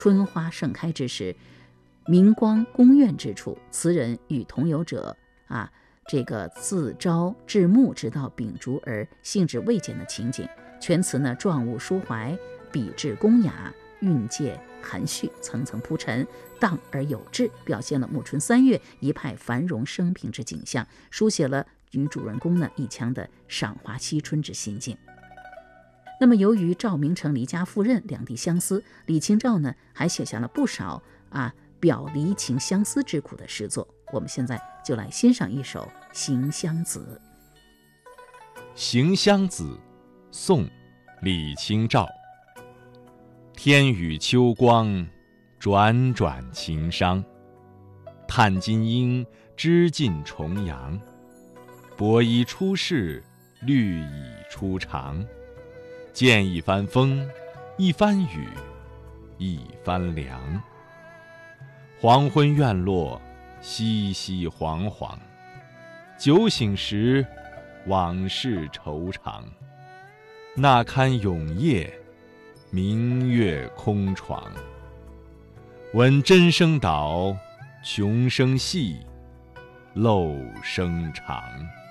春花盛开之时，明光宫苑之处，词人与同游者这个自朝至暮，直到秉烛而兴致未减的情景。全词呢状物抒怀，笔致工雅，韵介含蓄，层层铺陈，荡而有致，表现了暮春3月一派繁荣生平之景象，书写了女主人公呢一腔的赏花惜春之心境。那么由于赵明诚离家赴任，两地相思，李清照呢还写下了不少表离情相思之苦的诗作。我们现在就来欣赏一首《行香子》。 《行香子》宋·李清照。天宇秋光，转转晴商。叹金鹰，知尽重阳。薄衣出世，绿蚁出墙。见一番风，一番雨，一番凉。黄昏院落，熙熙攘攘。酒醒时，往事惆怅。那堪永夜，明月空床。闻真声倒，穷声细，漏声长。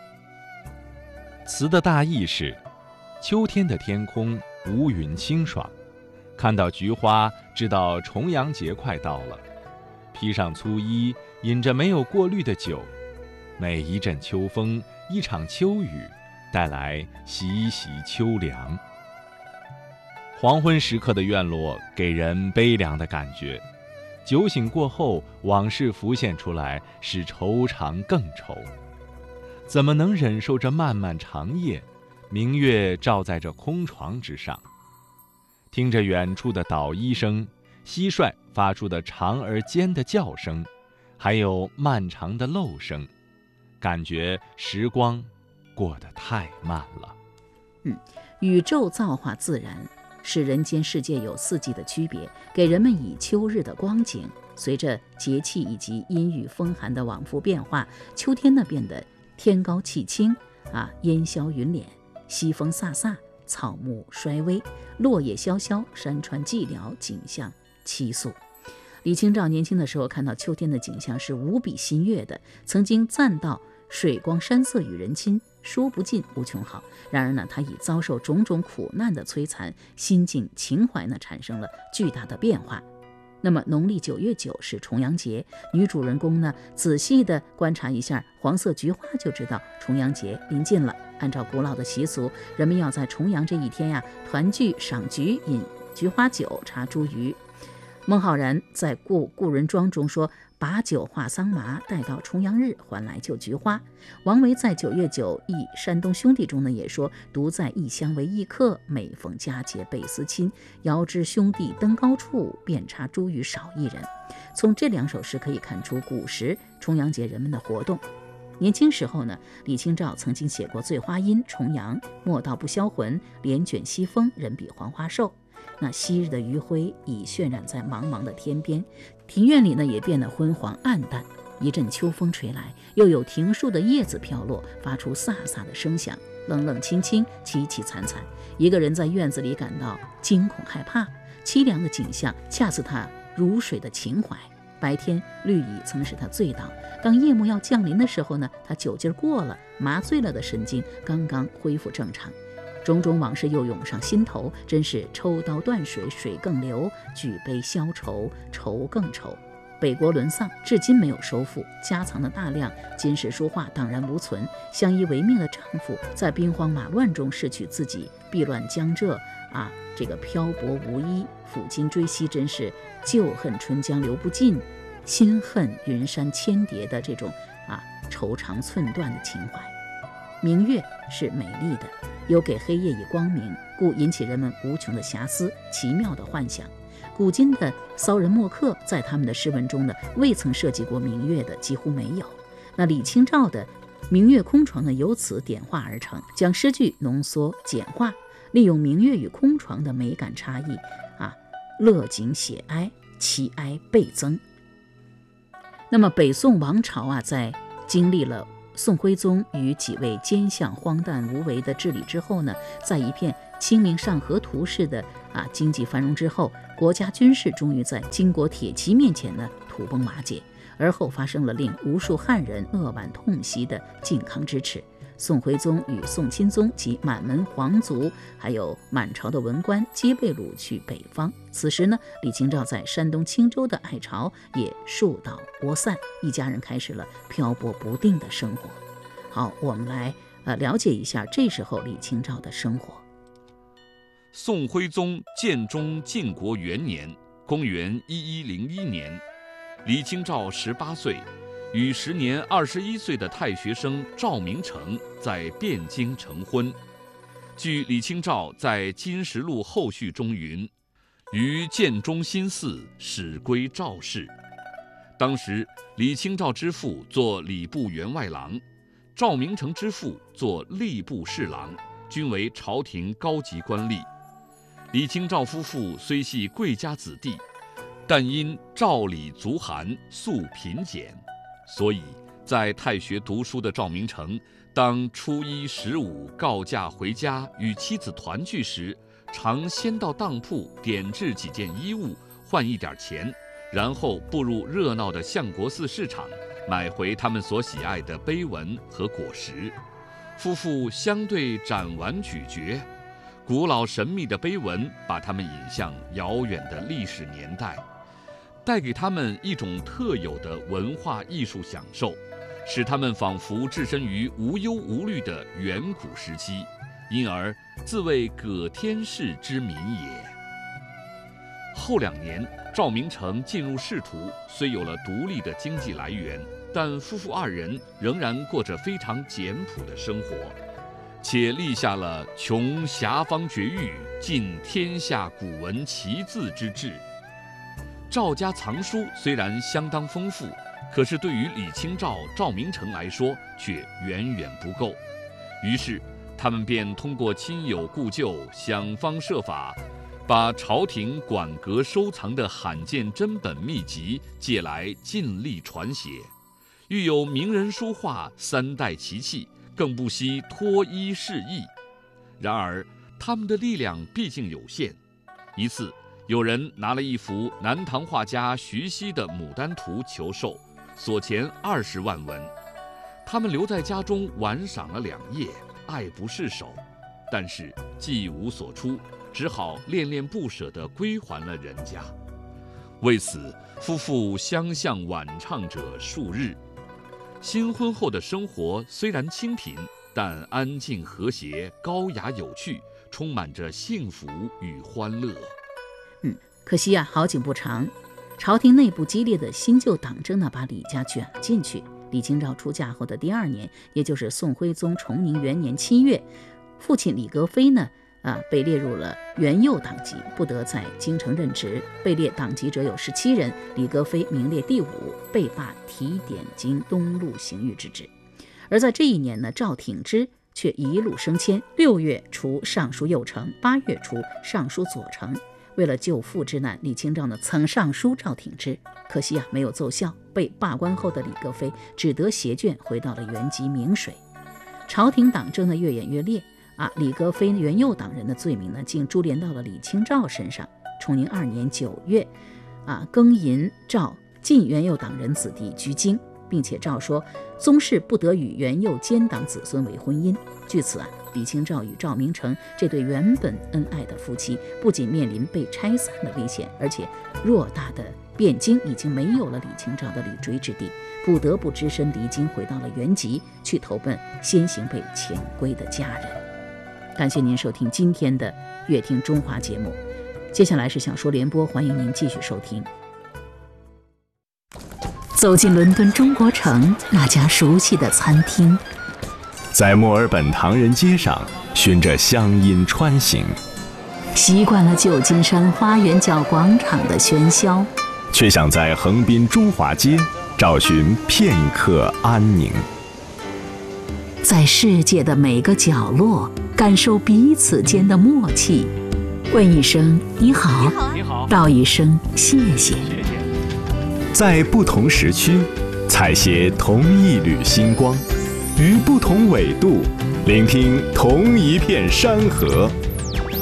词的大意是：秋天的天空无云清爽，看到菊花，知道重阳节快到了。披上粗衣，饮着没有过滤的酒，每一阵秋风，一场秋雨，带来习习秋凉。黄昏时刻的院落给人悲凉的感觉，酒醒过后，往事浮现出来，使愁肠更愁。怎么能忍受这漫漫长夜，明月照在这空床之上？听着远处的捣衣声，蟋蟀发出的长而尖的叫声，还有漫长的漏声，感觉时光过得太慢了。 宇宙造化自然，使人间世界有4季的区别，给人们以秋日的光景。随着节气以及阴雨风寒的往复变化，秋天呢变得天高气清烟消云敛，西风飒飒，草木衰微，落叶萧萧，山川寂寥，景象凄肃。李清照年轻的时候看到秋天的景象是无比欣悦的，曾经赞道水光山色与人亲，说不尽无穷好。然而呢，他已遭受种种苦难的摧残，心境情怀呢产生了巨大的变化。那么农历9月9是重阳节，女主人公呢仔细地观察一下黄色菊花，就知道重阳节临近了。按照古老的习俗，人们要在重阳这一天团聚赏菊，饮菊花酒，插茱萸。孟浩然在故人庄中说：把酒话桑麻，待到重阳日，还来就菊花。王维在9月9忆山东兄弟中呢也说：独在异乡为异客，每逢佳节倍思亲。遥知兄弟登高处，遍插茱萸少一人。从这2首诗可以看出古时重阳节人们的活动。年轻时候呢，李清照曾经写过《醉花阴》《重阳》《莫道不销魂》《帘卷西风》《人比黄花瘦》。那昔日的余晖已渲染在茫茫的天边，庭院里呢也变得昏黄暗淡。一阵秋风吹来，又有庭树的叶子飘落，发出飒飒的声响，冷冷清清，凄凄惨惨。一个人在院子里感到惊恐害怕，凄凉的景象恰似他如水的情怀。白天绿蚁曾使他醉倒，当夜幕要降临的时候呢，他酒劲过了，麻醉了的神经刚刚恢复正常。种种往事又涌上心头，真是抽刀断水，水更流；举杯消愁，愁更愁。北国沦丧，至今没有收复，家藏的大量金石书画荡然无存。相依为命的丈夫在兵荒马乱中逝去自己，避乱江浙这个漂泊无依，抚今追昔，真是旧恨春江流不尽，新恨云山千叠的这种愁肠寸断的情怀。明月是美丽的，有给黑夜以光明，故引起人们无穷的遐思，奇妙的幻想。古今的骚人墨客在他们的诗文中呢，未曾涉及过明月的几乎没有。那李清照的明月空床呢，由此点化而成，将诗句浓缩简化，利用明月与空床的美感差异乐景写哀，其哀倍增。那么北宋王朝在经历了宋徽宗与几位奸相荒诞无为的治理之后呢，在一片清明上河图式的经济繁荣之后，国家军事终于在金国铁骑面前呢土崩瓦解，而后发生了令无数汉人扼腕痛惜的靖康之耻。宋徽宗与宋钦宗及满门皇族，还有满朝的文官皆被掳去北方。此时呢，李清照在山东青州的爱巢也树倒窝散，一家人开始了漂泊不定的生活。好，我们来了解一下这时候李清照的生活。 宋徽宗建中靖国元年，公元1101年，李清照18岁，与时年21岁的太学生赵明诚在汴京成婚。据李清照在《金石录后序》中云：“于建中新寺，始归赵氏。”当时李清照之父做礼部员外郎，赵明诚之父做吏部侍郎，均为朝廷高级官吏。李清照夫妇虽系贵家子弟，但因赵李族寒，素贫俭，所以在太学读书的赵明诚，当初一15告假回家与妻子团聚时，常先到当铺点制几件衣物，换一点钱，然后步入热闹的相国寺市场，买回他们所喜爱的碑文和果实。夫妇相对展玩咀嚼，古老神秘的碑文把他们引向遥远的历史年代，带给他们一种特有的文化艺术享受，使他们仿佛置身于无忧无虑的远古时期，因而自谓葛天氏之民也。后2年，赵明诚进入仕途，虽有了独立的经济来源，但夫妇2人仍然过着非常简朴的生活，且立下了穷遐方绝域，尽天下古文奇字之志。赵家藏书虽然相当丰富，可是对于李清照、赵明诚来说却远远不够。于是他们便通过亲友故旧，想方设法把朝廷馆阁收藏的罕见珍本秘籍借来尽力传写，遇有名人书画3代奇器，更不惜托衣示意。然而他们的力量毕竟有限。一次，有人拿了一幅南唐画家徐熙的《牡丹图》求售，所钱20万文。他们留在家中玩赏了2夜，爱不释手，但是既无所出，只好恋恋不舍地归还了人家。为此，夫妇相向晚唱者数日。新婚后的生活虽然清贫，但安静和谐，高雅有趣，充满着幸福与欢乐。 可惜好景不长，朝廷内部激烈的新旧党争呢，把李家卷了进去。李清照出嫁后的第2年，也就是宋徽宗崇宁元年7月，父亲李格非呢被列入了元佑党籍，不得在京城任职。被列党籍者有17人，李格非名列第5，被罢提点京东路刑狱之职。而在这一年呢，赵挺之却一路升迁，6月除尚书右丞，8月除尚书左丞。为了救父之难，李清照呢曾上书赵挺之，可惜没有奏效。被罢官后的李格非只得携眷回到了原籍明水。朝廷党争呢越演越烈李格非元佑党人的罪名呢竟株连到了李清照身上。崇宁2年9月庚寅，诏禁元佑党人子弟居京，并且诏说宗室不得与元佑奸党子孙为婚姻。据此李清照与赵明诚这对原本恩爱的夫妻，不仅面临被拆散的危险，而且偌大的汴京已经没有了李清照的立锥之地，不得不只身离京，回到了原籍，去投奔先行被遣归的家人。感谢您收听今天的乐听中华节目，接下来是小说联播，欢迎您继续收听。走进伦敦中国城那家熟悉的餐厅， 在墨尔本唐人街上循着乡音穿行， 习惯了旧金山花园角广场的喧嚣， 却想在横滨中华街找寻片刻安宁。 在世界的每个角落感受彼此间的默契，问一声你好，道一声谢谢。 在不同时区采撷同一缕星光，于不同纬度聆听同一片山河。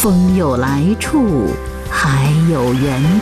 风有来处，海有源